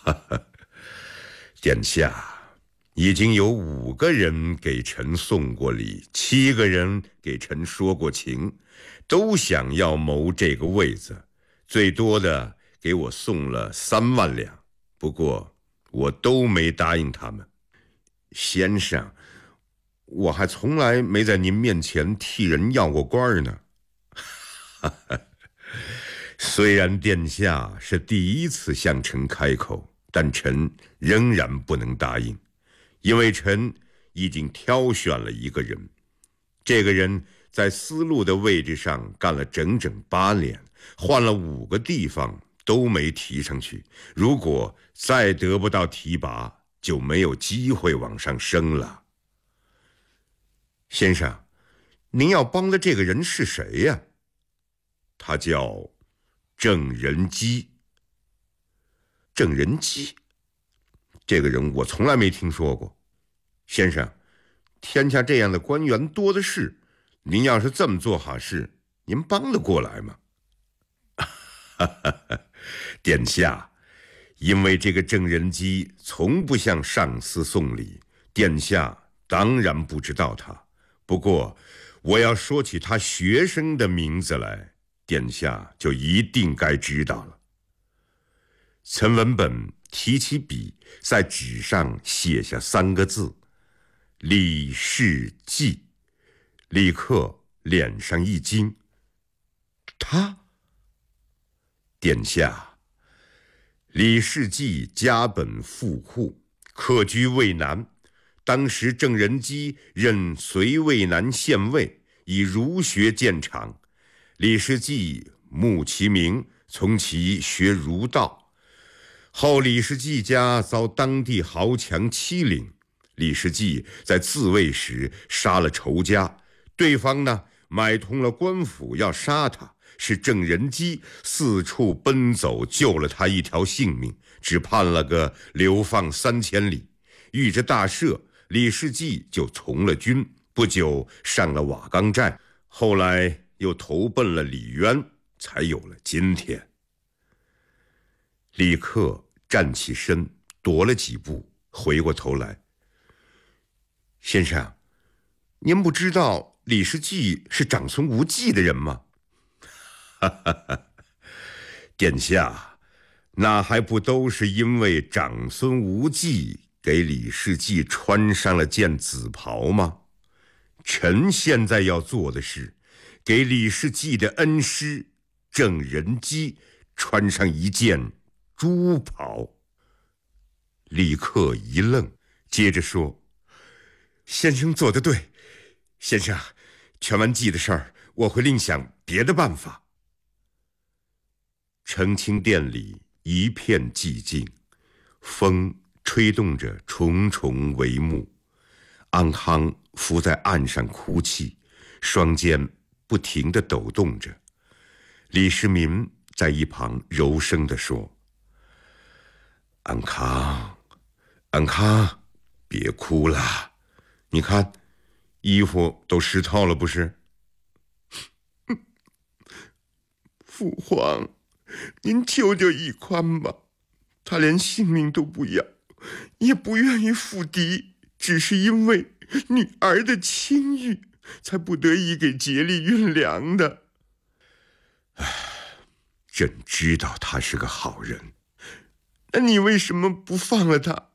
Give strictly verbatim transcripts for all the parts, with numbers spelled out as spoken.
殿下，已经有五个人给臣送过礼，七个人给臣说过情，都想要谋这个位子，最多的给我送了三万两，不过我都没答应他们。先生，我还从来没在您面前替人要过官呢。虽然殿下是第一次向臣开口，但臣仍然不能答应，因为臣已经挑选了一个人。这个人在司路的位置上干了整整八年，换了五个地方都没提上去，如果再得不到提拔，就没有机会往上升了。先生，您要帮的这个人是谁呀？他叫郑仁基。郑仁基，这个人我从来没听说过。先生，天下这样的官员多的是，您要是这么做好事，您帮得过来吗？殿下，因为这个郑仁基从不向上司送礼，殿下当然不知道他。不过我要说起他学生的名字来，殿下就一定该知道了。陈文本提起笔，在纸上写下三个字：李世继。立刻脸上一惊。他？殿下，李世继家本富户，客居渭南。当时郑仁基任绥渭南县尉，以儒学见长。李世继慕其名，从其学儒道。后李世继家遭当地豪强欺凌，李世继在自卫时杀了仇家，对方呢买通了官府要杀他，是郑仁基四处奔走救了他一条性命，只判了个流放三千里。遇着大赦，李世继就从了军，不久上了瓦岗寨，后来又投奔了李渊，才有了今天。李克站起身，踱了几步，回过头来：先生，您不知道李世继是长孙无忌的人吗？殿下，那还不都是因为长孙无忌给李世继穿上了件紫袍吗？臣现在要做的是给李世继的恩师郑仁基穿上一件朱袍。李克一愣，接着说：先生做得对，先生，全完计的事儿，我会另想别的办法。澄清殿里一片寂静，风吹动着重重帷幕。安康伏在岸上哭泣，双肩不停地抖动着。李世民在一旁柔声地说：安康，安康，别哭了，你看衣服都湿透了不是？父皇，您救救奕宽吧，他连性命都不要，也不愿意赴敌，只是因为女儿的清誉，才不得已给竭力运粮的。唉，朕知道他是个好人，那你为什么不放了他？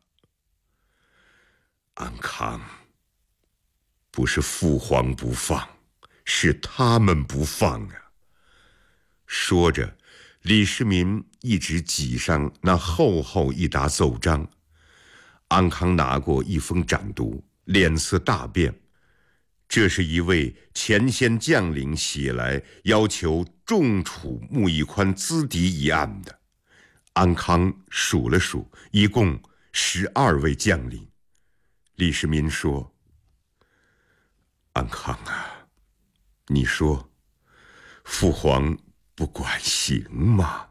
安康，不是父皇不放，是他们不放啊。说着，李世民一直挤上那厚厚一沓奏章。安康拿过一封展读，脸色大变。这是一位前线将领写来要求重处穆奕宽资敌一案的。安康数了数，一共十二位将领。李世民说：安康啊，你说父皇不管行吗？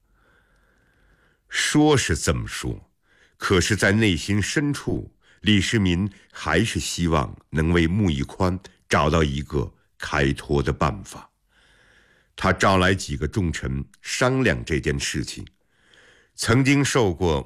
说是这么说，可是在内心深处，李世民还是希望能为穆奕宽找到一个开脱的办法。他召来几个重臣商量这件事情。曾经受过